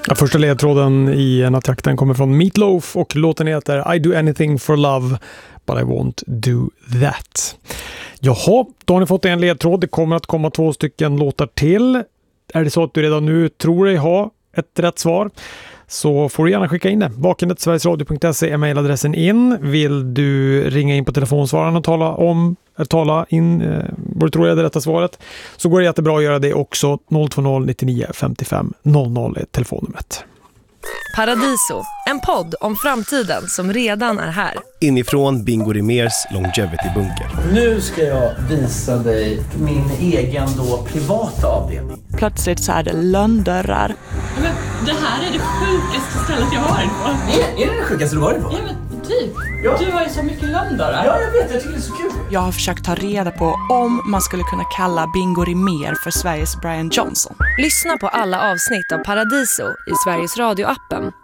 Ja, första ledtråden i en attack den kommer från Meatloaf och låten heter I do anything for love but I won't do that. Jaha, då har ni fått en ledtråd. Det kommer att komma 2 stycken låtar till. Är det så att du redan nu tror dig ha ett rätt svar, så får du gärna skicka in det. vakenet@sverigesradio.se är mejladressen in. Vill du ringa in på telefonsvararen och tala in vad du tror är det rätta svaret, så går det jättebra att göra det också. 020 99 55 00 är telefonnumret. Paradiso, en podd om framtiden som redan är här. Inifrån Bingo Rimérs Longevity-bunker. Nu ska jag visa dig min egen privata avdelning. Plötsligt så är det lönndörrar. Men det här är det sjukaste stället jag har varit på. Är det sjukaste du varit på? Ja, men typ. Ja. Du har ju så mycket lönndörrar. Ja, jag vet. Jag tycker det är så kul. Jag har försökt ta reda på om man skulle kunna kalla Bingo Rimér för Sveriges Brian Johnson. Lyssna på alla avsnitt av Paradiso i Sveriges Radio-appen